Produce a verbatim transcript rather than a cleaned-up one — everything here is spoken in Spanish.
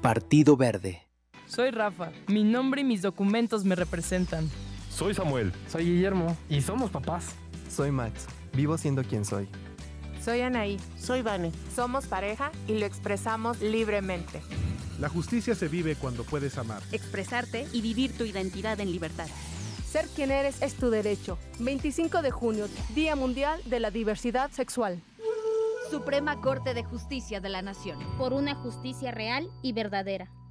Partido Verde. Soy Rafa. Mi nombre y mis documentos me representan. Soy Samuel. Soy Guillermo. Y somos papás. Soy Max. Vivo siendo quien soy. Soy Anaí. Soy Vane. Somos pareja y lo expresamos libremente. La justicia se vive cuando puedes amar, expresarte y vivir tu identidad en libertad. Ser quien eres es tu derecho. veinticinco de junio, Día Mundial de la Diversidad Sexual. Suprema Corte de Justicia de la Nación. Por una justicia real y verdadera.